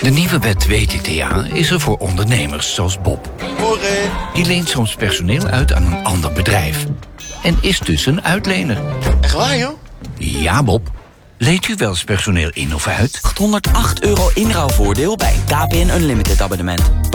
De nieuwe wet WTTA is er voor ondernemers zoals Bob. Die leent soms personeel uit aan een ander bedrijf. En is dus een uitlener. Echt waar, joh? Ja, Bob. Leent u wel eens personeel in of uit? €808 inruilvoordeel bij een KPN Unlimited abonnement.